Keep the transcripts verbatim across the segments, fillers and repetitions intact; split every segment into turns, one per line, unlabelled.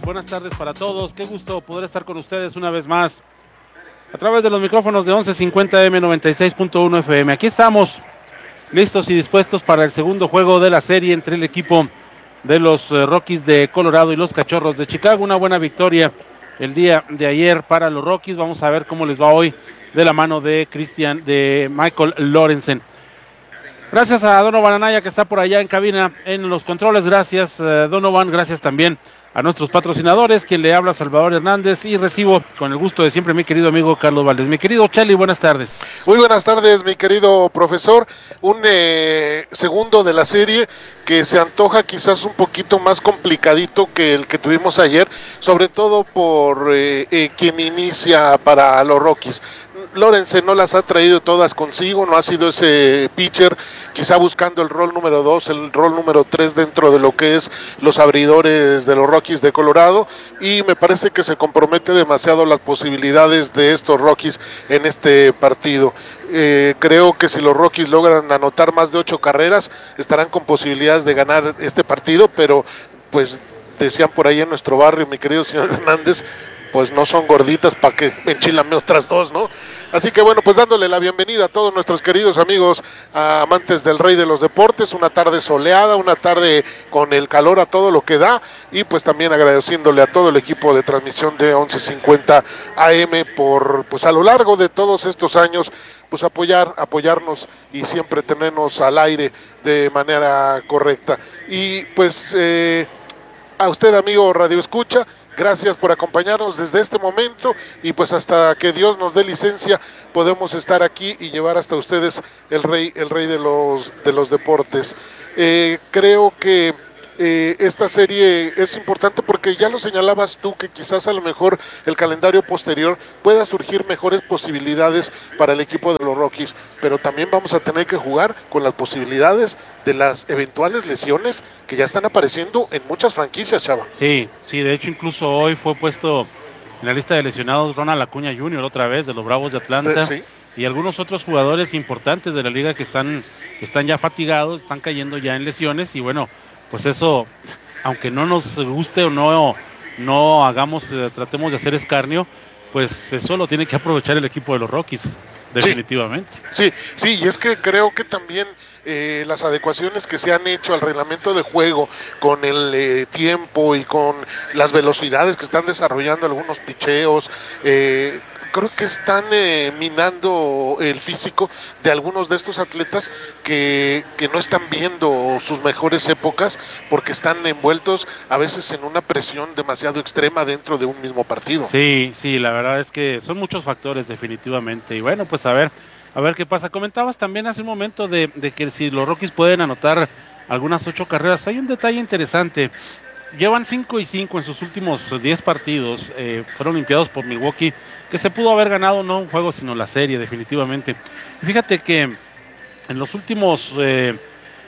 Buenas tardes para todos. Qué gusto poder estar con ustedes una vez más a través de los micrófonos de once cincuenta eme noventa y seis punto uno efe eme. Aquí estamos listos y dispuestos para el segundo juego de la serie entre el equipo de los Rockies de Colorado y los Cachorros de Chicago. Una buena victoria el día de ayer para los Rockies. Vamos a ver cómo les va hoy de la mano de Cristian, de Michael Lorenzen. Gracias a Donovan Anaya, que está por allá en cabina en los controles. Gracias, uh, Donovan. Gracias también a nuestros patrocinadores, quien le habla Salvador Hernández, y recibo con el gusto de siempre mi querido amigo Carlos Valdés. Mi querido Cheli, buenas tardes.
Muy buenas tardes, mi querido profesor. Un eh, segundo de la serie que se antoja quizás un poquito más complicadito que el que tuvimos ayer, sobre todo por eh, eh, quien inicia para los Rockies. Lorenzen no las ha traído todas consigo, no ha sido ese pitcher, quizá buscando el rol número dos, el rol número tres dentro de lo que es los abridores de los Rockies de Colorado, y me parece que se compromete demasiado las posibilidades de estos Rockies en este partido. Eh, creo que si los Rockies logran anotar más de ocho carreras, estarán con posibilidades de ganar este partido, pero pues decían por ahí en nuestro barrio, mi querido señor Hernández, pues no son gorditas para que enchilame otras dos, ¿no? Así que bueno, pues dándole la bienvenida a todos nuestros queridos amigos a amantes del rey de los deportes, una tarde soleada, una tarde con el calor a todo lo que da, y pues también agradeciéndole a todo el equipo de transmisión de once cincuenta A M por, pues a lo largo de todos estos años, pues apoyar, apoyarnos y siempre tenernos al aire de manera correcta. Y pues eh, a usted, amigo Radio Escucha, gracias por acompañarnos desde este momento, y pues hasta que Dios nos dé licencia podemos estar aquí y llevar hasta ustedes el rey, el rey de los de los deportes. Eh, creo que eh, esta serie es importante porque ya lo señalabas tú, que quizás a lo mejor el calendario posterior pueda surgir mejores posibilidades para el equipo de los Rockies, pero también vamos a tener que jugar con las posibilidades de las eventuales lesiones que ya están apareciendo en muchas franquicias, Chava.
Sí, sí, de hecho incluso hoy fue puesto en la lista de lesionados Ronald Acuña junior otra vez, de los Bravos de Atlanta,
Sí.
Y algunos otros jugadores importantes de la liga que están, están ya fatigados, están cayendo ya en lesiones, y bueno, pues eso, aunque no nos guste o no, no hagamos, eh, tratemos de hacer escarnio, pues eso lo tiene que aprovechar el equipo de los Rockies, definitivamente.
Sí, sí, sí, y es que creo que también eh, las adecuaciones que se han hecho al reglamento de juego, con el eh, tiempo y con las velocidades que están desarrollando algunos picheos, eh, creo que están eh, minando el físico de algunos de estos atletas que, que no están viendo sus mejores épocas porque están envueltos a veces en una presión demasiado extrema dentro de un mismo partido.
Sí, sí, la verdad es que son muchos factores definitivamente, y bueno, pues a ver, a ver qué pasa. Comentabas también hace un momento de, de que si los Rockies pueden anotar algunas ocho carreras. Hay un detalle interesante. Llevan cinco y cinco en sus últimos diez partidos, eh, fueron limpiados por Milwaukee, que se pudo haber ganado no un juego sino la serie definitivamente. Y fíjate que en los últimos eh,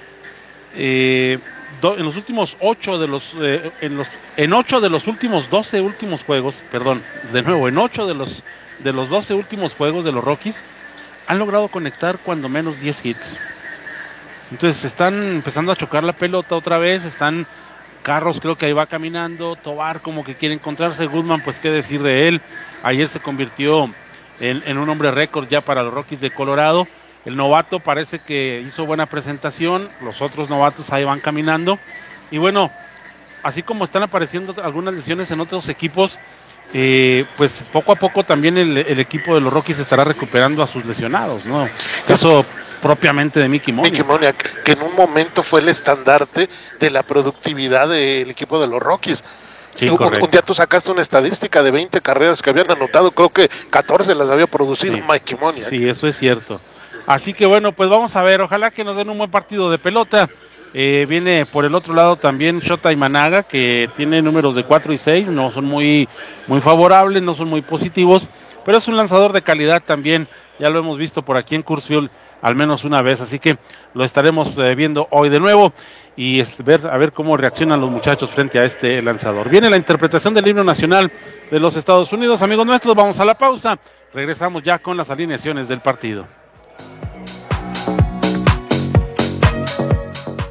eh, do, en los últimos ocho de los eh, en los en ocho de los últimos doce últimos juegos, perdón, de nuevo en ocho de los de los doce últimos juegos de los Rockies han logrado conectar cuando menos diez hits. Entonces están empezando a chocar la pelota otra vez, están Carros creo que ahí va caminando, Tovar como que quiere encontrarse, Goodman pues qué decir de él, ayer se convirtió en, en un hombre récord ya para los Rockies de Colorado. El novato parece que hizo buena presentación, los otros novatos ahí van caminando, y bueno, así como están apareciendo algunas lesiones en otros equipos, eh, pues poco a poco también el, el equipo de los Rockies estará recuperando a sus lesionados, ¿no? Caso propiamente de Mickey Moniak.
Mickey Moniak, que en un momento fue el estandarte de la productividad del equipo de los Rockies.
Sí,
un,
correcto.
un día tú sacaste una estadística de veinte carreras que habían anotado, creo que catorce las había producido
Sí.
Mickey Moniak.
Sí, eso es cierto. Así que bueno, pues vamos a ver, ojalá que nos den un buen partido de pelota. Eh, viene por el otro lado también Shota Imanaga, que tiene números de cuatro y seis, no son muy, muy favorables, no son muy positivos, pero es un lanzador de calidad también, ya lo hemos visto por aquí en Coors Field al menos una vez, así que lo estaremos eh, viendo hoy de nuevo, y es ver, a ver cómo reaccionan los muchachos frente a este lanzador. Viene la interpretación del himno nacional de los Estados Unidos, amigos nuestros, vamos a la pausa, regresamos ya con las alineaciones del partido.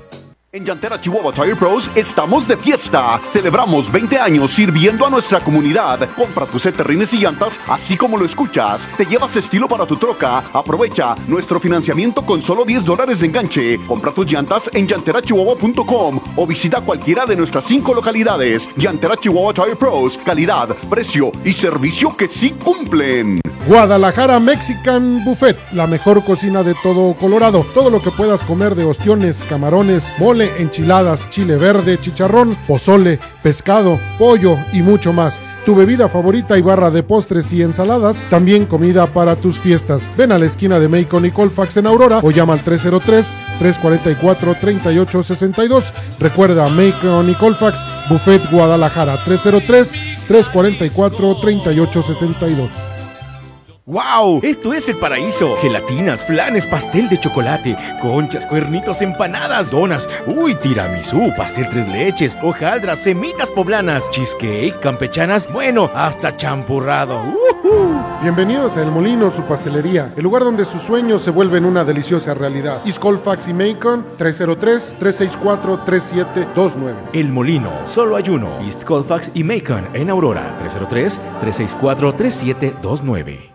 En Llantera Chihuahua Tire Pros estamos de fiesta. Celebramos veinte años sirviendo a nuestra comunidad. Compra tus set de rines y llantas así como lo escuchas. Te llevas estilo para tu troca. Aprovecha nuestro financiamiento con solo diez dólares de enganche. Compra tus llantas en llantera chihuahua punto com o visita cualquiera de nuestras cinco localidades. Llantera Chihuahua Tire Pros. Calidad, precio y servicio que sí cumplen.
Guadalajara Mexican Buffet, la mejor cocina de todo Colorado. Todo lo que puedas comer de ostiones, camarones, mole, enchiladas, chile verde, chicharrón, pozole, pescado, pollo y mucho más. Tu bebida favorita y barra de postres y ensaladas, también comida para tus fiestas. Ven a la esquina de Macon y Colfax en Aurora o llama al tres cero tres, tres cuatro cuatro, tres ocho seis dos. Recuerda, Macon y Colfax, Buffet Guadalajara, tres cero tres, tres cuatro cuatro, tres ocho seis dos.
¡Wow! Esto es el paraíso. Gelatinas, flanes, pastel de chocolate, conchas, cuernitos, empanadas, donas, uy, tiramisú, pastel tres leches, hojaldras, semitas poblanas, cheesecake, campechanas, bueno, hasta champurrado. ¡Uh-huh!
Bienvenidos a El Molino, su pastelería, el lugar donde sus sueños se vuelven una deliciosa realidad. East Colfax y Macon, tres cero tres, tres seis cuatro, tres siete dos nueve.
El Molino, solo hay uno. East Colfax y Macon en Aurora, tres cero tres, tres seis cuatro, tres siete dos nueve.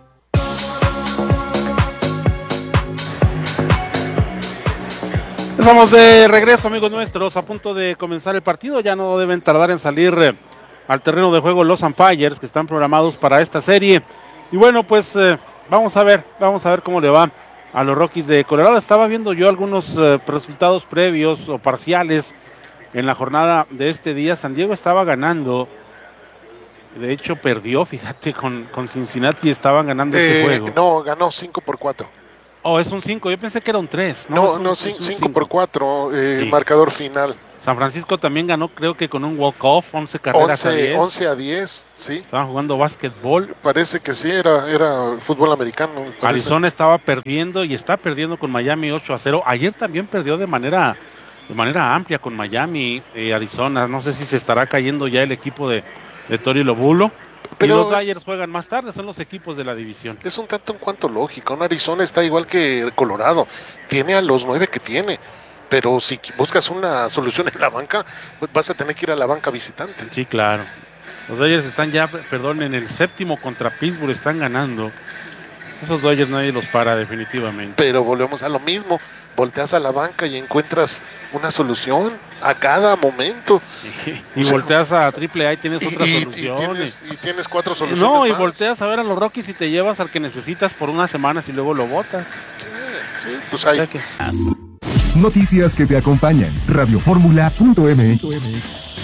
Estamos de regreso, amigos nuestros, a punto de comenzar el partido. Ya no deben tardar en salir eh, al terreno de juego los umpires que están programados para esta serie. Y bueno, pues eh, vamos a ver, vamos a ver cómo le va a los Rockies de Colorado. Estaba viendo yo algunos eh, resultados previos o parciales en la jornada de este día. San Diego estaba ganando, de hecho perdió, fíjate, con, con Cincinnati, estaban ganando eh, ese juego.
No, ganó cinco por cuatro.
Oh, es un cinco, yo pensé que era un tres.
No, no, cinco por cuatro, eh, sí. Marcador final.
San Francisco también ganó, creo que con un walk-off, once carreras a diez.
once a diez, sí.
Estaban jugando básquetbol.
Parece que sí, era, era fútbol americano.
Arizona estaba perdiendo y está perdiendo con Miami ocho a cero. Ayer también perdió de manera, de manera amplia con Miami, eh, Arizona. No sé si se estará cayendo ya el equipo de, de Tori Lobulo. Pero y los Dodgers juegan más tarde, son los equipos de la división.
Es un tanto en cuanto lógico. ¿no? Arizona está igual que Colorado, tiene a los nueve que tiene, pero si buscas una solución en la banca, pues vas a tener que ir a la banca visitante.
Sí, claro. Los Dodgers están ya, perdón, en el séptimo contra Pittsburgh, están ganando. Esos Dodgers nadie los para definitivamente.
Pero volvemos a lo mismo, volteas a la banca y encuentras una solución a cada momento.
Sí. Y o sea, volteas a Triple A y tienes otras
y,
soluciones.
Y tienes, y tienes cuatro soluciones
No,
más.
Y volteas a ver a los Rockies y te llevas al que necesitas por unas semanas y luego lo botas.
Sí, sí, pues ahí.
Que...
Noticias que te acompañan. radio fórmula punto m x.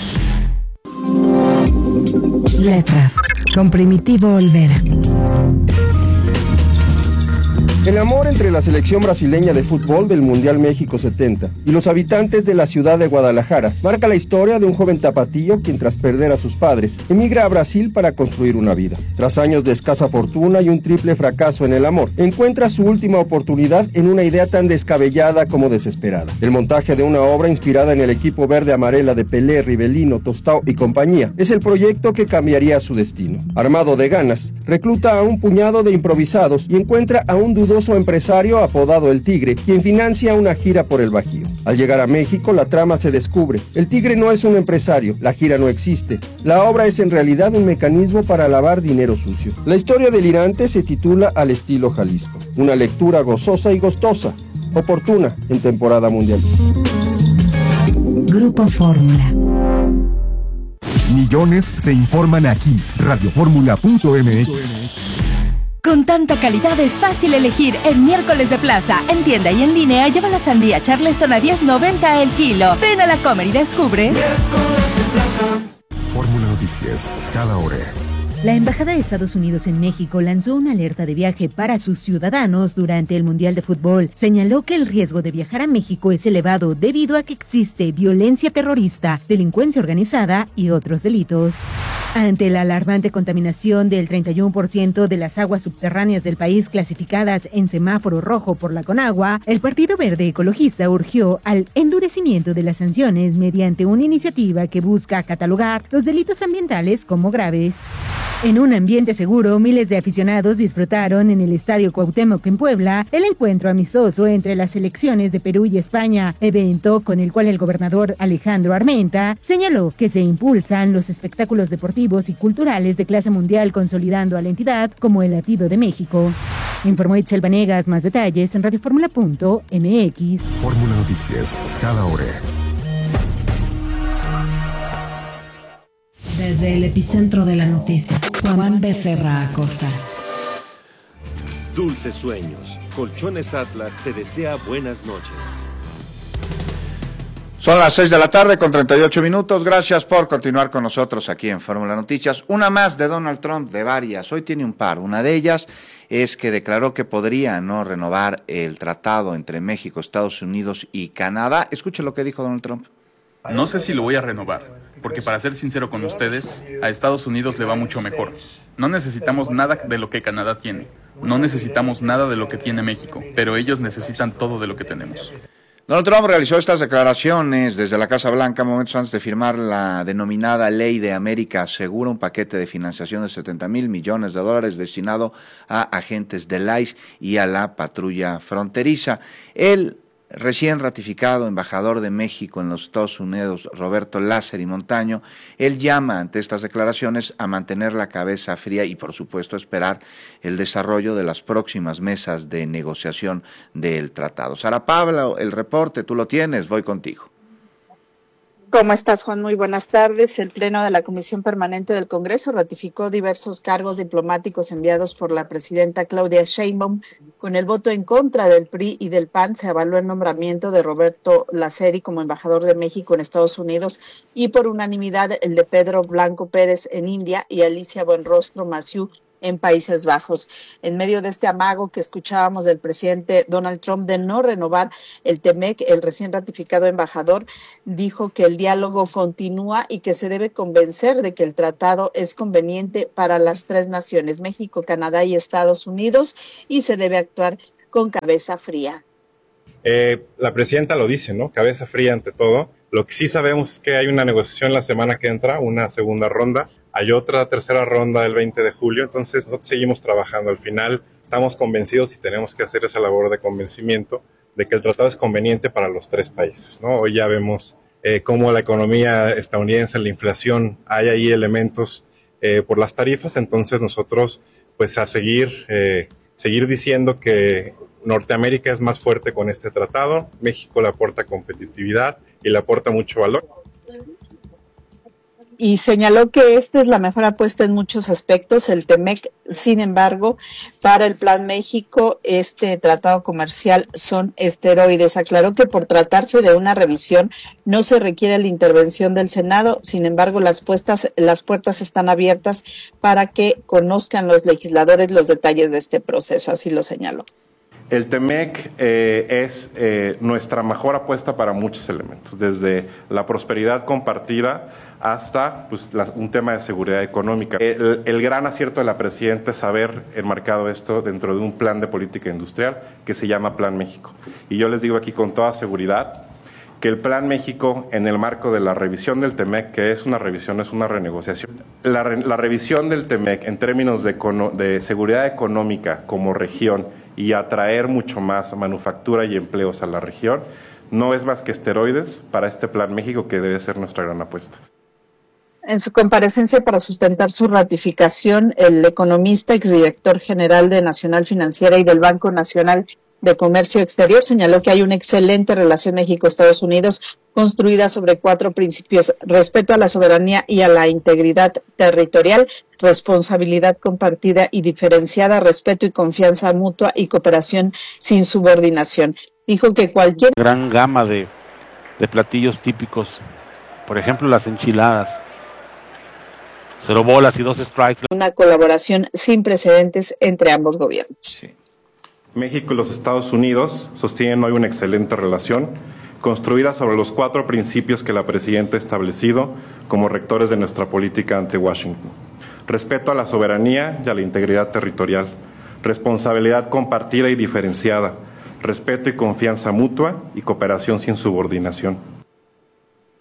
Letras con Primitivo Olvera.
El amor entre la selección brasileña de fútbol del Mundial México setenta y los habitantes de la ciudad de Guadalajara marca la historia de un joven tapatío quien, tras perder a sus padres, emigra a Brasil para construir una vida. Tras años de escasa fortuna y un triple fracaso en el amor, encuentra su última oportunidad en una idea tan descabellada como desesperada. El montaje de una obra inspirada en el equipo verde-amarela de Pelé, Rivelino, Tostao y compañía es el proyecto que cambiaría su destino. Armado de ganas, recluta a un puñado de improvisados y encuentra a un dudoso empresario apodado El Tigre, quien financia una gira por el Bajío. Al llegar a México, la trama se descubre. El Tigre no es un empresario, la gira no existe. La obra es en realidad un mecanismo para lavar dinero sucio. La historia delirante se titula Al estilo Jalisco. Una lectura gozosa y gustosa, oportuna en temporada mundial.
Grupo Fórmula.
Millones se informan aquí. radio fórmula punto m x.
Con tanta calidad es fácil elegir en Miércoles de Plaza. En tienda y en línea lleva la sandía Charleston a diez noventa el kilo. Ven a la Comer y descubre.
Miércoles de Plaza. Fórmula Noticias, cada hora.
La Embajada de Estados Unidos en México lanzó una alerta de viaje para sus ciudadanos durante el Mundial de Fútbol. Señaló que el riesgo de viajar a México es elevado debido a que existe violencia terrorista, delincuencia organizada y otros delitos. Ante la alarmante contaminación del treinta y uno por ciento de las aguas subterráneas del país clasificadas en semáforo rojo por la Conagua, el Partido Verde Ecologista urgió al endurecimiento de las sanciones mediante una iniciativa que busca catalogar los delitos ambientales como graves. En un ambiente seguro, miles de aficionados disfrutaron en el Estadio Cuauhtémoc en Puebla el encuentro amistoso entre las selecciones de Perú y España, evento con el cual el gobernador Alejandro Armenta señaló que se impulsan los espectáculos deportivos y culturales de clase mundial, consolidando a la entidad como el latido de México. Informó Itzel Vanegas. Más detalles en radioformula punto m x.
Fórmula Noticias, cada hora.
Desde el epicentro de la noticia, Juan Becerra Acosta.
Dulces sueños. Colchones Atlas te desea buenas noches.
Son las seis de la tarde con treinta y ocho minutos. Gracias por continuar con nosotros aquí en Fórmula Noticias. Una más de Donald Trump, de varias. Hoy tiene un par. Una de ellas es que declaró que podría no renovar el tratado entre México, Estados Unidos y Canadá. Escuche lo que dijo Donald Trump.
No sé si lo voy a renovar, porque para ser sincero con ustedes, a Estados Unidos le va mucho mejor. No necesitamos nada de lo que Canadá tiene, no necesitamos nada de lo que tiene México, pero ellos necesitan todo de lo que tenemos.
Donald Trump realizó estas declaraciones desde la Casa Blanca momentos antes de firmar la denominada Ley de América Segura, un paquete de financiación de setenta mil millones de dólares destinado a agentes del I C E y a la patrulla fronteriza. Él recién ratificado embajador de México en los Estados Unidos, Roberto Lázaro Montaño, él llama ante estas declaraciones a mantener la cabeza fría y, por supuesto, esperar el desarrollo de las próximas mesas de negociación del tratado. Sara Pablo, el reporte, tú lo tienes, voy contigo.
¿Cómo estás, Juan? Muy buenas tardes. El Pleno de la Comisión Permanente del Congreso ratificó diversos cargos diplomáticos enviados por la presidenta Claudia Sheinbaum. Con el voto en contra del P R I y del P A N se avaló el nombramiento de Roberto Lázaro como embajador de México en Estados Unidos y por unanimidad el de Pedro Blanco Pérez en India y Alicia Buenrostro Massieu en Países Bajos. En medio de este amago que escuchábamos del presidente Donald Trump de no renovar el T M E C, el recién ratificado embajador dijo que el diálogo continúa y que se debe convencer de que el tratado es conveniente para las tres naciones, México, Canadá y Estados Unidos, y se debe actuar con cabeza fría.
Eh, la presidenta lo dice, ¿no? Cabeza fría ante todo. Lo que sí sabemos es que hay una negociación la semana que entra, una segunda ronda. Hay otra tercera ronda el veinte de julio, entonces nosotros seguimos trabajando. Al final estamos convencidos y tenemos que hacer esa labor de convencimiento de que el tratado es conveniente para los tres países, ¿no? Hoy ya vemos eh, cómo la economía estadounidense, la inflación, hay ahí elementos eh, por las tarifas, entonces nosotros pues a seguir, eh, seguir diciendo que Norteamérica es más fuerte con este tratado, México le aporta competitividad y le aporta mucho valor.
Y señaló que esta es la mejor apuesta en muchos aspectos, el T M E C. Sin embargo, para el Plan México, este tratado comercial son esteroides. Aclaró que por tratarse de una revisión no se requiere la intervención del Senado. Sin embargo, las, puestas, las puertas están abiertas para que conozcan los legisladores los detalles de este proceso. Así lo señaló.
El T M E C eh, es eh, nuestra mejor apuesta para muchos elementos, desde la prosperidad compartida hasta pues, la, un tema de seguridad económica. El, el gran acierto de la presidenta es haber enmarcado esto dentro de un plan de política industrial que se llama Plan México. Y yo les digo aquí con toda seguridad que el Plan México, en el marco de la revisión del T M E C, que es una revisión, es una renegociación, la, re, la revisión del T M E C en términos de, de seguridad económica como región y atraer mucho más manufactura y empleos a la región, no es más que esteroides para este Plan México que debe ser nuestra gran apuesta.
En su comparecencia para sustentar su ratificación, el economista, exdirector general de Nacional Financiera y del Banco Nacional de Comercio Exterior, señaló que hay una excelente relación México-Estados Unidos construida sobre cuatro principios: respeto a la soberanía y a la integridad territorial, responsabilidad compartida y diferenciada, respeto y confianza mutua y cooperación sin subordinación. Dijo que cualquier
gran gama de, de platillos típicos, por ejemplo las enchiladas, cero bolas y dos strikes.
Una colaboración sin precedentes entre ambos gobiernos.
Sí. México y los Estados Unidos sostienen hoy una excelente relación construida sobre los cuatro principios que la presidenta ha establecido como rectores de nuestra política ante Washington: respeto a la soberanía y a la integridad territorial, responsabilidad compartida y diferenciada, respeto y confianza mutua y cooperación sin subordinación.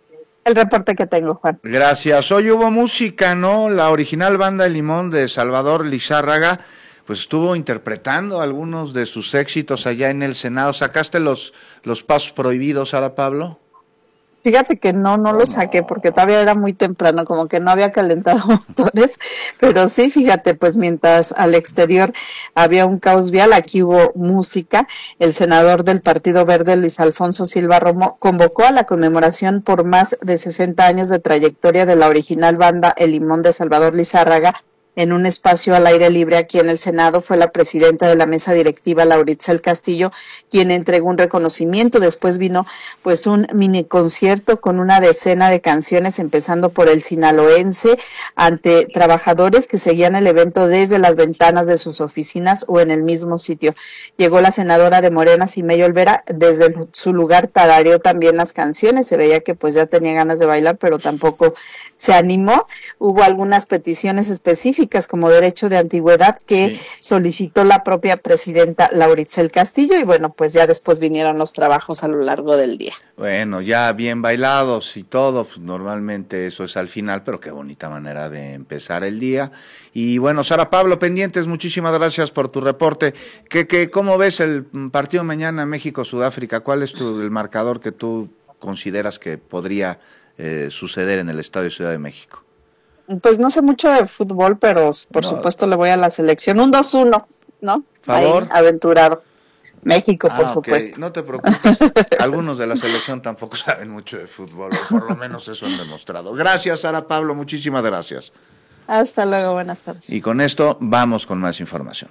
el reporte que tengo, Juan.
Gracias. Hoy hubo música, ¿no? La original Banda El Limón de Salvador Lizárraga, pues estuvo interpretando algunos de sus éxitos allá en el Senado. ¿Sacaste los, los pasos prohibidos, Sara Pablo?
Fíjate que no, no lo saqué porque todavía era muy temprano, como que no había calentado motores, pero sí, fíjate, pues mientras al exterior había un caos vial, aquí hubo música. El senador del Partido Verde, Luis Alfonso Silva Romo, convocó a la conmemoración por más de sesenta años de trayectoria de la original banda El Limón de Salvador Lizárraga. En un espacio al aire libre aquí en el Senado fue la presidenta de la mesa directiva, Lauritzel Castillo, quien entregó un reconocimiento. Después vino pues un mini concierto con una decena de canciones, empezando por el sinaloense, ante trabajadores que seguían el evento desde las ventanas de sus oficinas o en el mismo sitio. Llegó la senadora de Morena, Simeyo Olvera, desde su lugar tarareó también las canciones. Se veía que pues ya tenía ganas de bailar, pero tampoco se animó. Hubo algunas peticiones específicas como derecho de antigüedad que sí solicitó la propia presidenta Lauritzel Castillo y bueno, pues ya después vinieron los trabajos a lo largo del día.
Bueno, ya bien bailados y todo, pues normalmente eso es al final, pero qué bonita manera de empezar el día. Y bueno, Sara Pablo, pendientes, muchísimas gracias por tu reporte. ¿Qué, qué, ¿Cómo ves el partido mañana México-Sudáfrica? ¿Cuál es tu, el marcador que tú consideras que podría eh, suceder en el Estadio Ciudad de México?
Pues no sé mucho de fútbol, pero por no. supuesto le voy a la selección. Un dos uno, ¿no?
¿Favor?
Ahí, aventurado. México,
ah,
por
okay.
supuesto.
No te preocupes. Algunos de la selección tampoco saben mucho de fútbol, o por lo menos eso han demostrado. Gracias, Sara Pablo, muchísimas gracias.
Hasta luego, buenas tardes.
Y con esto vamos con más información.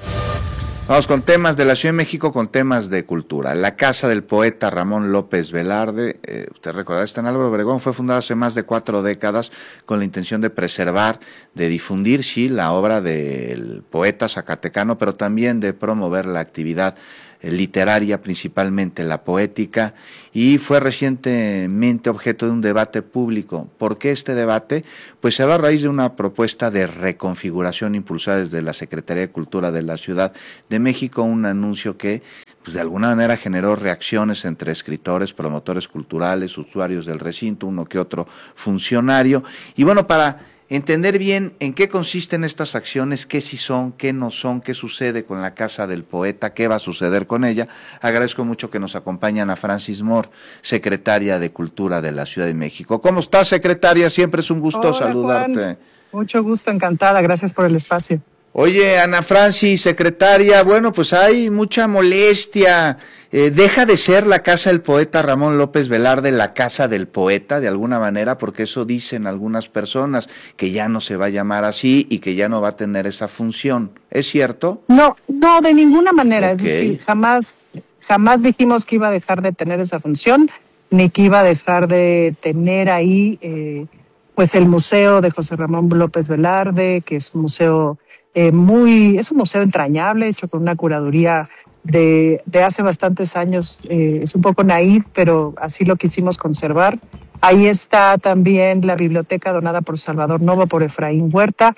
Vamos con temas de la Ciudad de México, con temas de cultura. La casa del poeta Ramón López Velarde, eh, usted recordará, está en Álvaro Obregón, fue fundada hace más de cuatro décadas con la intención de preservar, de difundir, sí, la obra del poeta zacatecano, pero también de promover la actividad literaria, principalmente la poética, y fue recientemente objeto de un debate público. ¿Por qué este debate? Pues se da a raíz de una propuesta de reconfiguración impulsada desde la Secretaría de Cultura de la Ciudad de México, un anuncio que pues de alguna manera generó reacciones entre escritores, promotores culturales, usuarios del recinto, uno que otro funcionario, y bueno, para entender bien en qué consisten estas acciones, qué sí son, qué no son, qué sucede con la Casa del Poeta, qué va a suceder con ella. Agradezco mucho que nos acompañe Ana Francis Moore, secretaria de Cultura de la Ciudad de México. ¿Cómo estás, secretaria? Siempre es un gusto
Hola,
saludarte.
Juan. Mucho gusto, encantada. Gracias por el espacio.
Oye, Ana Francis, secretaria, bueno, pues hay mucha molestia. Eh, ¿Deja de ser la Casa del Poeta Ramón López Velarde la Casa del Poeta de alguna manera? Porque eso dicen algunas personas, que ya no se va a llamar así y que ya no va a tener esa función. ¿Es cierto?
No, no, de ninguna manera.
Okay.
Es decir, jamás, jamás dijimos que iba a dejar de tener esa función, ni que iba a dejar de tener ahí eh, pues el Museo de José Ramón López Velarde, que es un museo eh, muy, es un museo entrañable, hecho con una curaduría de, de hace bastantes años. Eh, es un poco naif, pero así lo quisimos conservar. Ahí está también la biblioteca donada por Salvador Novo, por Efraín Huerta.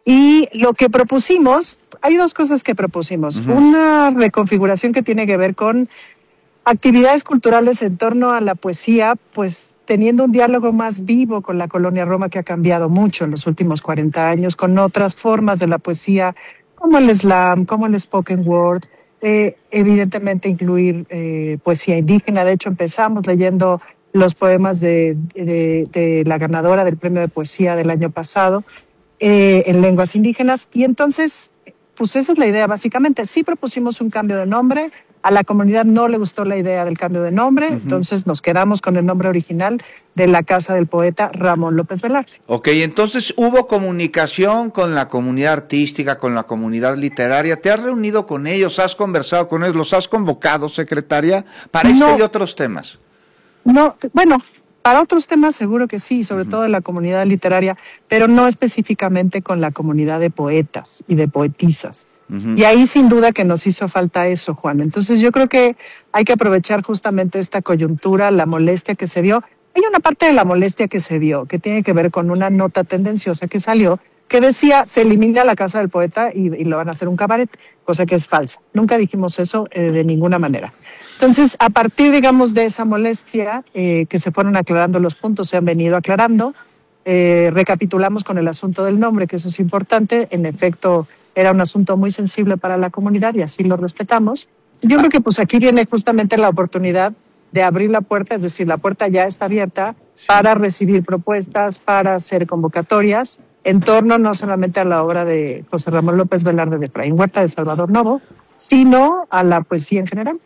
Y lo que propusimos, hay dos cosas que propusimos. Uh-huh. Una reconfiguración que tiene que ver con actividades culturales en torno a la poesía, pues teniendo un diálogo más vivo con la colonia Roma, que ha cambiado mucho en los últimos cuarenta años, con otras formas de la poesía, como el slam, como el spoken word, eh, evidentemente incluir eh, poesía indígena. De hecho, empezamos leyendo los poemas de, de, de la ganadora del premio de poesía del año pasado, eh, en lenguas indígenas, y entonces, pues esa es la idea, básicamente. Sí propusimos un cambio de nombre. A la comunidad no le gustó la idea del cambio de nombre, uh-huh. Entonces nos quedamos con el nombre original de la Casa del Poeta Ramón López Velarde.
Ok, entonces hubo comunicación con la comunidad artística, con la comunidad literaria. ¿Te has reunido con ellos? ¿Has conversado con ellos? ¿Los has convocado, secretaria, para no, este y otros temas?
No, bueno, para otros temas seguro que sí, sobre uh-huh. todo de la comunidad literaria, pero no específicamente con la comunidad de poetas y de poetisas. Uh-huh. Y ahí sin duda que nos hizo falta eso, Juan. Entonces yo creo que hay que aprovechar justamente esta coyuntura, la molestia que se dio. Hay una parte de la molestia que se dio que tiene que ver con una nota tendenciosa que salió que decía se elimina la Casa del Poeta y, y lo van a hacer un cabaret, cosa que es falsa. Nunca dijimos eso eh, de ninguna manera. Entonces, a partir, digamos, de esa molestia, eh, que se fueron aclarando los puntos, se han venido aclarando, eh, recapitulamos con el asunto del nombre, que eso es importante. En efecto, era un asunto muy sensible para la comunidad y así lo respetamos. Yo creo que pues aquí viene justamente la oportunidad de abrir la puerta, es decir, la puerta ya está abierta para recibir propuestas, para hacer convocatorias, en torno no solamente a la obra de José Ramón López Velarde de Efraín Huerta de Salvador Novo, sino a la poesía en general.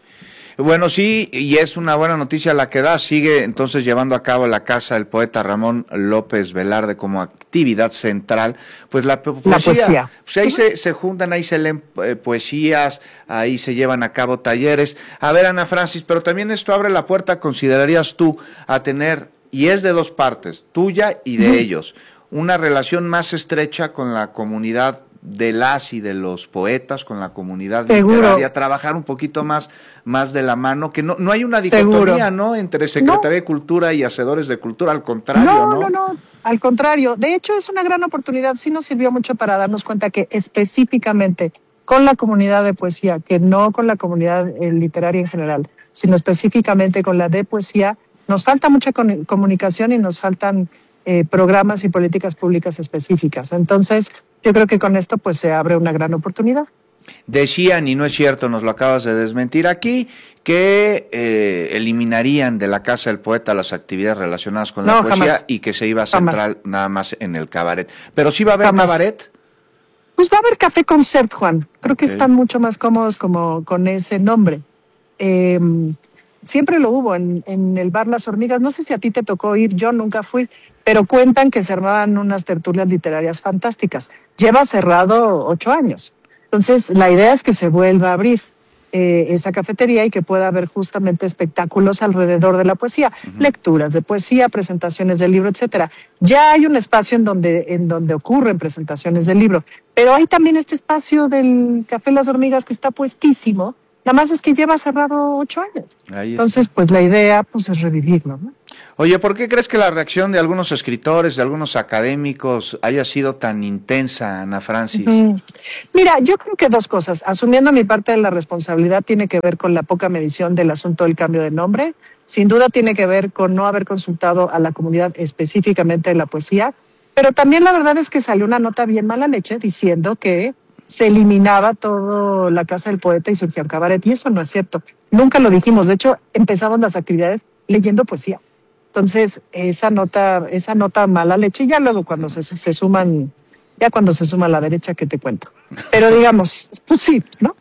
Bueno, sí, y es una buena noticia la que da. Sigue entonces llevando a cabo la Casa del Poeta Ramón López Velarde como actividad central. Pues la poesía,
la poesía.
Pues ahí uh-huh. se, se juntan, ahí se leen eh, poesías, ahí se llevan a cabo talleres. A ver, Ana Francis, pero también esto abre la puerta, ¿considerarías tú a tener, y es de dos partes, tuya y de uh-huh. ellos, una relación más estrecha con la comunidad de las y de los poetas, con la comunidad
Seguro.
literaria, trabajar un poquito más, más de la mano, que no, no hay una dicotomía,
Seguro.
¿no?, entre Secretaría no. de Cultura y Hacedores de Cultura, al contrario,
no,
¿no?
No, no, no, al contrario. De hecho, es una gran oportunidad, sí nos sirvió mucho para darnos cuenta que específicamente con la comunidad de poesía, que no con la comunidad eh, literaria en general, sino específicamente con la de poesía, nos falta mucha con- comunicación y nos faltan eh, programas y políticas públicas específicas. Entonces, yo creo que con esto pues se abre una gran oportunidad.
Decían, y no es cierto, nos lo acabas de desmentir aquí, que eh, eliminarían de la Casa del Poeta las actividades relacionadas con
no,
la poesía
jamás.
y que se iba a centrar jamás. nada más en el cabaret. ¿Pero sí va a haber jamás. cabaret?
Pues va a haber café concert, Juan. Creo que okay. están mucho más cómodos como con ese nombre. Eh, siempre lo hubo en, en el bar Las Hormigas. No sé si a ti te tocó ir, yo nunca fui, pero cuentan que se armaban unas tertulias literarias fantásticas. Lleva cerrado ocho años. Entonces, la idea es que se vuelva a abrir eh, esa cafetería y que pueda haber justamente espectáculos alrededor de la poesía, uh-huh. lecturas de poesía, presentaciones del libro, etcétera. Ya hay un espacio en donde, en donde ocurren presentaciones del libro, pero hay también este espacio del Café Las Hormigas que está puestísimo. Nada más es que lleva cerrado ocho años. Ahí Entonces, está. pues la idea pues es revivirlo, ¿no?
Oye, ¿por qué crees que la reacción de algunos escritores, de algunos académicos, haya sido tan intensa, Ana Francis?
Uh-huh. Mira, yo creo que dos cosas. Asumiendo mi parte de la responsabilidad, tiene que ver con la poca medición del asunto del cambio de nombre. Sin duda tiene que ver con no haber consultado a la comunidad específicamente de la poesía. Pero también la verdad es que salió una nota bien mala leche diciendo que se eliminaba todo la Casa del Poeta y surgía un cabaret, y eso no es cierto. Nunca lo dijimos. De hecho, empezamos las actividades leyendo poesía. Entonces, esa nota, esa nota mala leche, ya luego cuando se, se suman, ya cuando se suma la derecha, ¿qué te cuento? Pero digamos, pues sí, ¿no?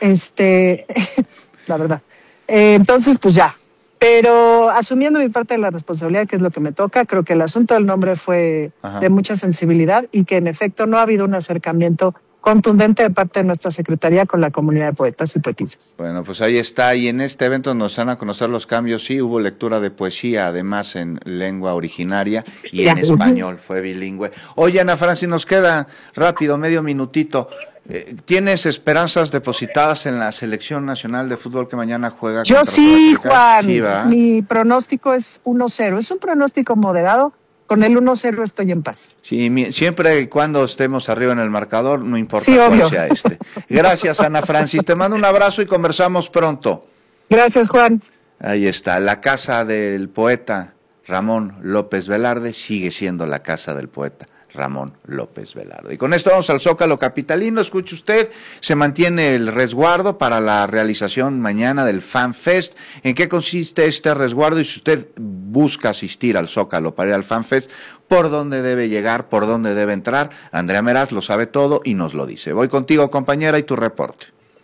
Este, la verdad. Eh, entonces, pues ya. Pero asumiendo mi parte de la responsabilidad, que es lo que me toca, creo que el asunto del nombre fue Ajá. de mucha sensibilidad y que en efecto no ha habido un acercamiento contundente de parte de nuestra Secretaría con la comunidad de poetas y poetisas.
Bueno, pues ahí está, y en este evento nos dan a conocer los cambios. Sí, hubo lectura de poesía, además en lengua originaria y en español, fue bilingüe. Oye, Ana Francis, nos queda rápido, medio minutito. Eh, ¿Tienes esperanzas depositadas en la Selección Nacional de Fútbol que mañana juega?
Yo
contra
sí,
Costa Rica?
Juan,
Sí, ¿va?
Mi pronóstico es uno cero, es un pronóstico moderado. Con el uno cero estoy en paz.
Sí, mi, siempre y cuando estemos arriba en el marcador, no importa
sí,
cuál
obvio.
sea este. Gracias, Ana Francis. Te mando un abrazo y conversamos pronto.
Gracias, Juan.
Ahí está, la casa del poeta Ramón López Velarde sigue siendo la casa del poeta Ramón López Velarde. Y con esto vamos al Zócalo capitalino. Escuche usted, se mantiene el resguardo para la realización mañana del Fan Fest. ¿En qué consiste este resguardo? Y si usted busca asistir al Zócalo para ir al Fan Fest, ¿por dónde debe llegar? ¿Por dónde debe entrar? Andrea Meraz lo sabe todo y nos lo dice. Voy contigo, compañera, y tu reporte.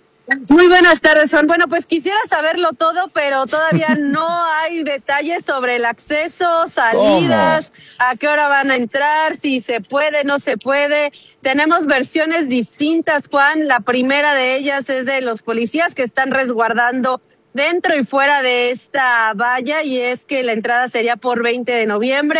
Muy buenas tardes, Juan. Bueno, pues quisiera saberlo todo, pero todavía no hay detalles sobre el acceso, salidas, ¿Cómo? a qué hora van a entrar, si se puede, no se puede. Tenemos versiones distintas, Juan. La primera de ellas es de los policías que están resguardando dentro y fuera de esta valla, y es que la entrada sería por veinte de noviembre.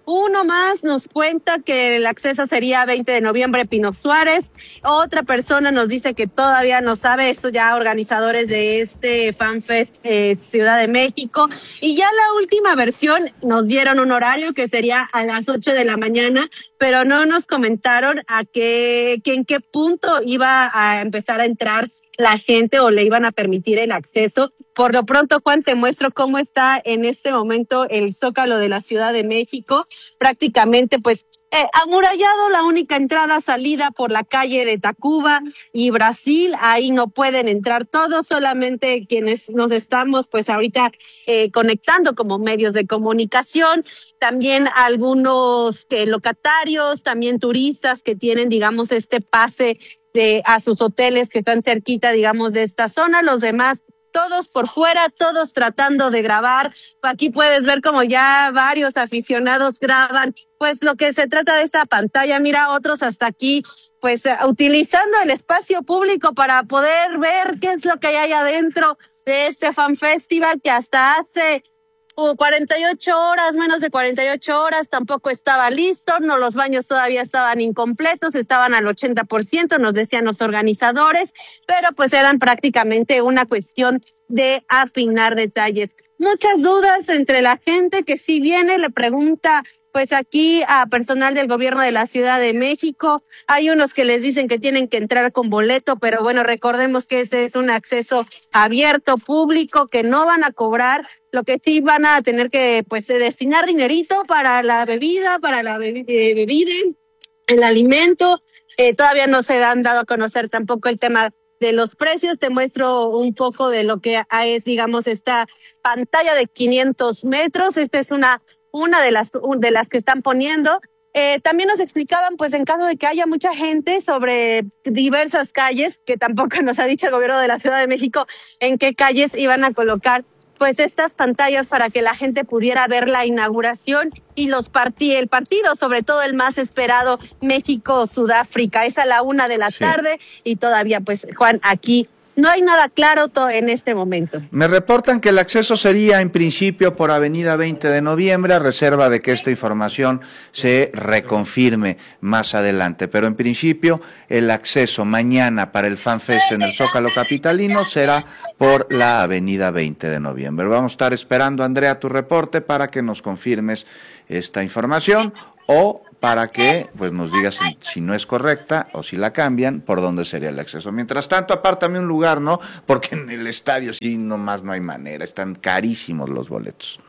Uno más nos cuenta que el acceso sería veinte de noviembre, Pino Suárez. Otra persona nos dice que todavía no sabe, esto ya organizadores de este FanFest eh, Ciudad de México. Y ya la última versión nos dieron un horario que sería a las ocho de la mañana, pero no nos comentaron a qué, que en qué punto iba a empezar a entrar la gente o le iban a permitir el acceso. Por lo pronto, Juan, te muestro cómo está en este momento el Zócalo de la Ciudad de México. Prácticamente, pues, eh, amurallado, la única entrada, salida por la calle de Tacuba y Brasil. Ahí no pueden entrar todos, solamente quienes nos estamos, pues, ahorita eh, conectando como medios de comunicación. También algunos eh, locatarios, también turistas que tienen, digamos, este pase de, a sus hoteles que están cerquita, digamos, de esta zona. Los demás, todos por fuera, todos tratando de grabar. Aquí puedes ver como ya varios aficionados graban, pues lo que se trata de esta pantalla. Mira, otros hasta aquí, pues utilizando el espacio público para poder ver qué es lo que hay ahí adentro de este Fan Festival, que hasta hace uh, cuarenta y ocho horas, menos de cuarenta y ocho horas, tampoco estaba listo. No, los baños todavía estaban incompletos, estaban al ochenta por ciento, nos decían los organizadores, pero pues eran prácticamente una cuestión de afinar detalles. Muchas dudas entre la gente que si viene, le pregunta pues aquí a personal del gobierno de la Ciudad de México. Hay unos que les dicen que tienen que entrar con boleto, pero bueno, recordemos que este es un acceso abierto, público, que no van a cobrar. Lo que sí van a tener que pues destinar dinerito para la bebida, para la bebi- eh, bebida, el alimento. Eh, todavía no se han dado a conocer tampoco el tema de los precios. Te muestro un poco de lo que es, digamos, esta pantalla de quinientos metros. Esta es una, una de las, de las que están poniendo. Eh, también nos explicaban, pues, en caso de que haya mucha gente, sobre diversas calles, que tampoco nos ha dicho el gobierno de la Ciudad de México en qué calles iban a colocar pues estas pantallas para que la gente pudiera ver la inauguración y los partí el partido, sobre todo el más esperado, México-Sudáfrica. Es a la una de la sí. tarde y todavía, pues, Juan, aquí no hay nada claro to- en este momento.
Me reportan que el acceso sería en principio por Avenida veinte de noviembre, a reserva de que esta información se reconfirme más adelante. Pero en principio el acceso mañana para el FanFest en el Zócalo capitalino será por la Avenida veinte de noviembre. Vamos a estar esperando, Andrea, tu reporte para que nos confirmes esta información o para que pues nos digas si, si no es correcta o si la cambian, por dónde sería el acceso. Mientras tanto, apártame un lugar, ¿no? Porque en el estadio sí, nomás no hay manera, están carísimos los boletos.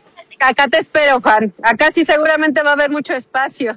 Acá te espero, Juan. Acá sí seguramente va a haber mucho espacio.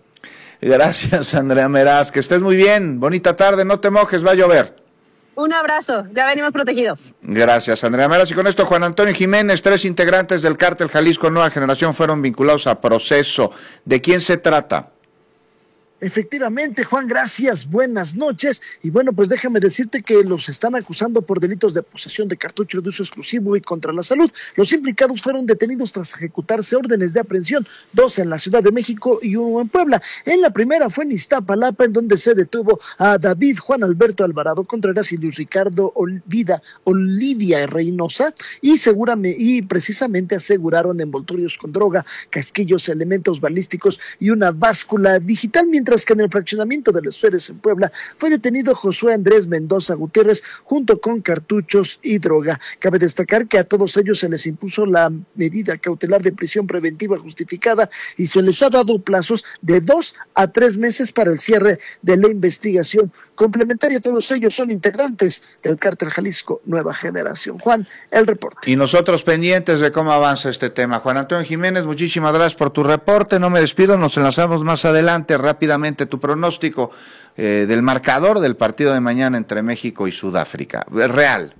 Gracias, Andrea Meraz, que estés muy bien. Bonita tarde, no te mojes, va a llover.
Un abrazo, ya venimos protegidos.
Gracias, Andrea Meraz. Y con esto, Juan Antonio Jiménez, tres integrantes del cártel Jalisco Nueva Generación fueron vinculados a proceso. ¿De quién se trata?
Efectivamente, Juan, gracias, buenas noches. Y bueno, pues déjame decirte que los están acusando por delitos de posesión de cartuchos de uso exclusivo y contra la salud. Los implicados fueron detenidos tras ejecutarse órdenes de aprehensión, dos en la Ciudad de México y uno en Puebla. En la primera fue en Iztapalapa, en donde se detuvo a David Juan Alberto Alvarado Contreras y Luis Ricardo Olvida, Olivia Reynosa, y seguramente, y precisamente aseguraron envoltorios con droga, casquillos, elementos balísticos y una báscula digital, mientras que en el fraccionamiento de los Suárez en Puebla fue detenido Josué Andrés Mendoza Gutiérrez junto con cartuchos y droga. Cabe destacar que a todos ellos se les impuso la medida cautelar de prisión preventiva justificada y se les ha dado plazos de dos a tres meses para el cierre de la investigación complementaria. Todos ellos son integrantes del cártel Jalisco Nueva Generación. Juan, el reporte.
Y nosotros pendientes de cómo avanza este tema. Juan Antonio Jiménez, muchísimas gracias por tu reporte. No me despido, nos enlazamos más adelante rápidamente. Tu pronóstico eh, del marcador del partido de mañana entre México y Sudáfrica. Real.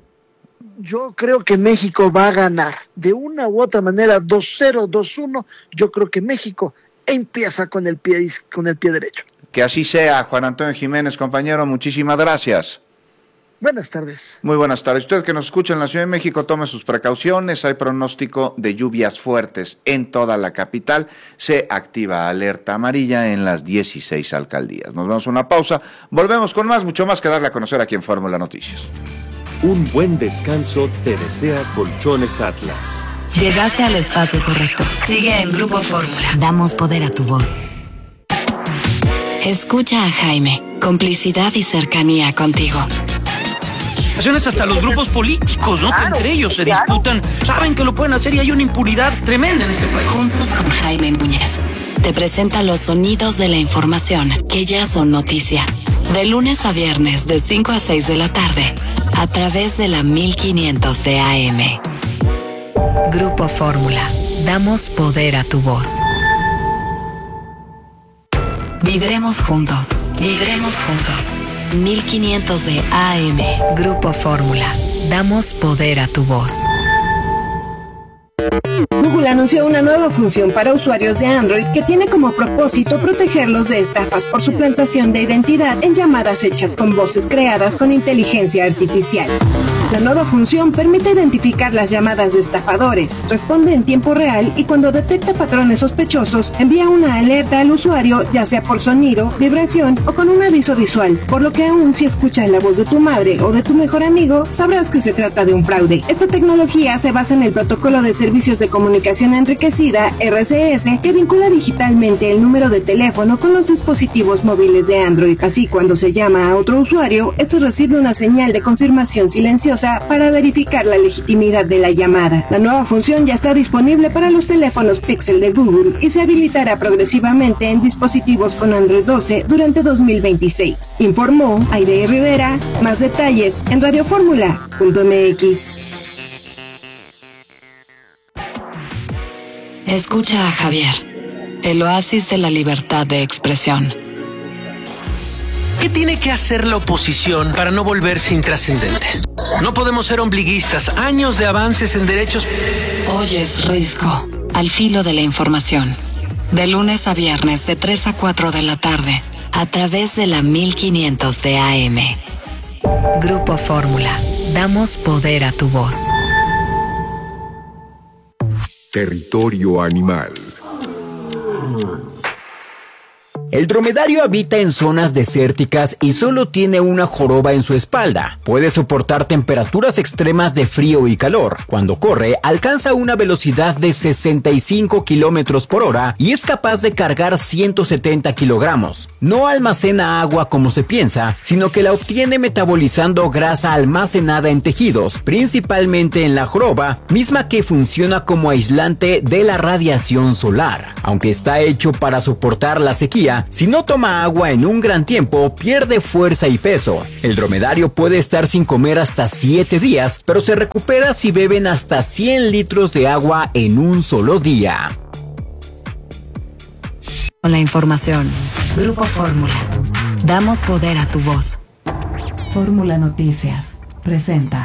Yo creo que México va a ganar de una u otra manera, dos cero, dos uno. Yo creo que México empieza con el pie, con el pie derecho.
Que así sea, Juan Antonio Jiménez, compañero, muchísimas gracias.
Buenas tardes.
Muy buenas tardes. Usted que nos escucha en la Ciudad de México, tome sus precauciones. Hay pronóstico de lluvias fuertes en toda la capital. Se activa alerta amarilla en las dieciséis alcaldías. Nos vamos a una pausa. Volvemos con más, mucho más que darle a conocer aquí en Fórmula Noticias.
Un buen descanso te desea Colchones Atlas.
Llegaste al espacio correcto. Sigue en Grupo Fórmula. Damos poder a tu voz. Escucha a Jaime. Complicidad y cercanía contigo.
Hasta los grupos políticos, ¿no? Claro, que entre ellos se claro. disputan, saben que lo pueden hacer y hay una impunidad tremenda en este país.
Juntos con Jaime Núñez, te presenta los sonidos de la información que ya son noticia. De lunes a viernes, de cinco a seis de la tarde, a través de la mil quinientos de A M. Grupo Fórmula. Damos poder a tu voz. Vibremos juntos. Vibremos juntos. mil quinientos de A M. Grupo Fórmula. Damos poder a tu voz.
Google anunció una nueva función para usuarios de Android que tiene como propósito protegerlos de estafas por suplantación de identidad en llamadas hechas con voces creadas con inteligencia artificial. La nueva función permite identificar las llamadas de estafadores, responde en tiempo real y cuando detecta patrones sospechosos, envía una alerta al usuario, ya sea por sonido, vibración o con un aviso visual, por lo que aún si escuchas la voz de tu madre o de tu mejor amigo, sabrás que se trata de un fraude. Esta tecnología se basa en el protocolo de servicios de comunicación enriquecida, R C S, que vincula digitalmente el número de teléfono con los dispositivos móviles de Android. Así, cuando se llama a otro usuario, este recibe una señal de confirmación silenciosa para verificar la legitimidad de la llamada. La nueva función ya está disponible para los teléfonos Pixel de Google y se habilitará progresivamente en dispositivos con Android doce durante dos mil veintiséis. Informó Aide Rivera. Más detalles en radioformula punto m x.
Escucha a Javier, el oasis de la libertad de expresión.
¿Qué tiene que hacer la oposición para no volverse intrascendente? No podemos ser ombliguistas. Años de avances en derechos.
Oyes Risco, al filo de la información. De lunes a viernes, de tres a cuatro de la tarde, a través de la mil quinientos de A M. Grupo Fórmula. Damos poder a tu voz.
Territorio animal.
El dromedario habita en zonas desérticas y solo tiene una joroba en su espalda. Puede soportar temperaturas extremas de frío y calor. Cuando corre, alcanza una velocidad de sesenta y cinco kilómetros por hora y es capaz de cargar ciento setenta kilogramos. No almacena agua como se piensa, sino que la obtiene metabolizando grasa almacenada en tejidos, principalmente en la joroba, misma que funciona como aislante de la radiación solar. Aunque está hecho para soportar la sequía, si no toma agua en un gran tiempo, pierde fuerza y peso. El dromedario puede estar sin comer hasta siete días, pero se recupera si beben hasta cien litros de agua en un solo día.
Con la información, Grupo Fórmula. Damos poder a tu voz. Fórmula Noticias presenta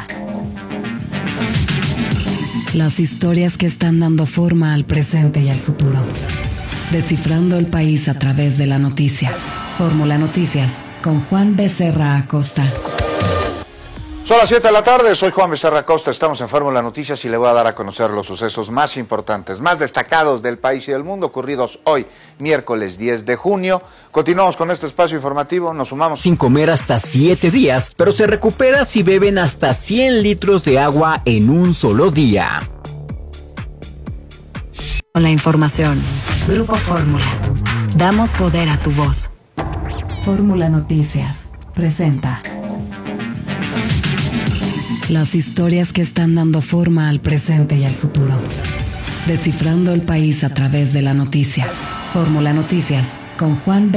las historias que están dando forma al presente y al futuro. Descifrando el país a través de la noticia. Fórmula Noticias con Juan Becerra Acosta.
Son las siete de la tarde, soy Juan Becerra Acosta, estamos en Fórmula Noticias y le voy a dar a conocer los sucesos más importantes, más destacados del país y del mundo, ocurridos hoy, miércoles diez de junio. Continuamos con este espacio informativo, nos sumamos.
Sin comer hasta siete días, pero se recupera si beben hasta cien litros de agua en un solo día.
Con la información, Grupo Fórmula. Damos poder a tu voz. Fórmula Noticias presenta las historias que están dando forma al presente y al futuro. Descifrando el país a través de la noticia. Fórmula Noticias con Juan